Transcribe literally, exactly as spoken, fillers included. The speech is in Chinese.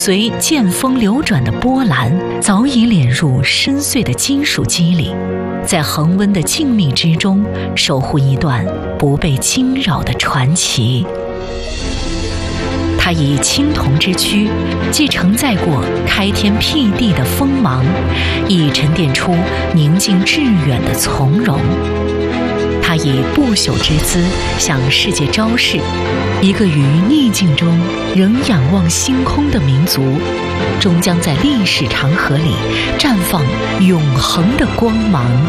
随剑锋流转的波澜，早已敛入深邃的金属肌里，在恒温的静谧之中，守护一段不被惊扰的传奇。它以青铜之躯，既承载过开天辟地的锋芒，亦沉淀出宁静致远的从容。它以不朽之姿向世界昭示，一个于逆境中仍仰望星空的民族，终将在历史长河里绽放永恒的光芒。